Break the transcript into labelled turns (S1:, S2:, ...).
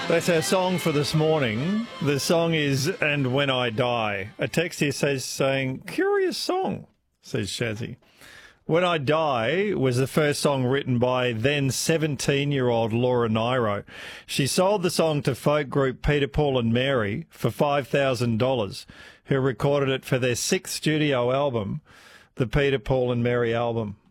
S1: That's our song for this morning. The song is "And When I Die." A text here saying, "Curious song," says Shazzy. "When I Die" was the first song written by then 17-year-old Laura Nyro. She sold the song to folk group Peter, Paul and Mary for $5,000, who recorded it for their 6th studio album, the Peter, Paul and Mary album.